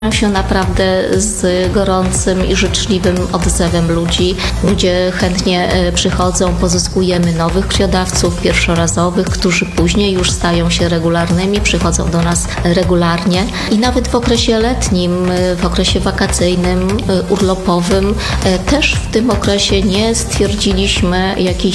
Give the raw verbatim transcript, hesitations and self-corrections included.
się naprawdę z gorącym i życzliwym odzewem ludzi. Ludzie chętnie przychodzą, pozyskujemy nowych krwiodawców pierwszorazowych, którzy później już stają się regularnymi, przychodzą do nas regularnie i nawet w okresie letnim, w okresie wakacyjnym, urlopowym też w tym okresie nie stwierdziliśmy jakiejś